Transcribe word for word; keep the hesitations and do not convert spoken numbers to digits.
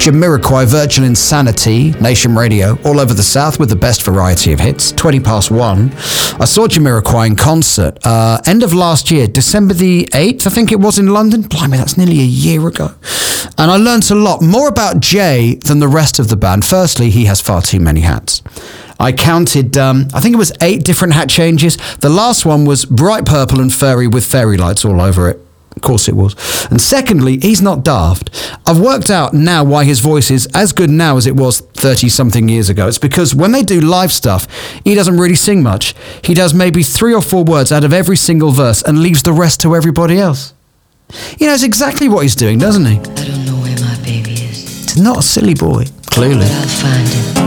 Jamiroquai, Virtual Insanity, Nation Radio, all over the South with the best variety of hits. twenty past one. I saw Jamiroquai in concert uh, end of last year, December the eighth, I think it was, in London. Blimey, that's nearly a year ago. And I learnt a lot more about Jay than the rest of the band. Firstly, he has far too many hats. I counted, um, I think it was eight different hat changes. The last one was bright purple and furry with fairy lights all over it. Of course it was. And secondly, he's not daft. I've worked out now why his voice is as good now as it was thirty-something years ago. It's because when they do live stuff, he doesn't really sing much. He does maybe three or four words out of every single verse and leaves the rest to everybody else. He knows exactly what he's doing, doesn't he? I don't know where my baby is. He's not a silly boy, clearly. But I'll find him.